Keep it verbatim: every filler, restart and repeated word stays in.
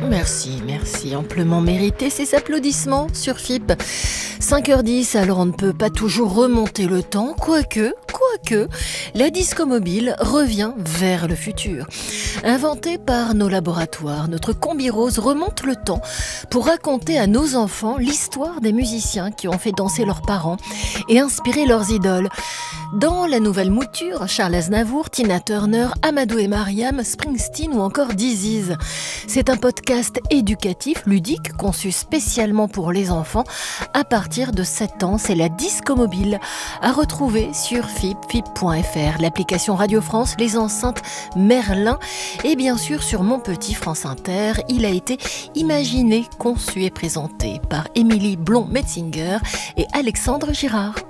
Merci, merci, amplement mérité ces applaudissements sur F I P. cinq heures dix, alors on ne peut pas toujours remonter le temps, quoique, quoique, la disco mobile revient vers le futur. Inventée par nos laboratoires, notre combi rose remonte le temps pour raconter à nos enfants l'histoire des musiciens qui ont fait danser leurs parents et inspiré leurs idoles. Dans la nouvelle mouture, Charles Aznavour, Tina Turner, Amadou et Mariam, Springsteen ou encore Diziz. C'est un podcast éducatif, ludique, conçu spécialement pour les enfants. À partir de sept ans, c'est la disco mobile, à retrouver sur F I P, F I P point F R, l'application Radio France, les enceintes Merlin et bien sûr sur Mon Petit France Inter. Il a été imaginé, conçu et présenté par Émilie Blond-Metzinger et Alexandre Girard.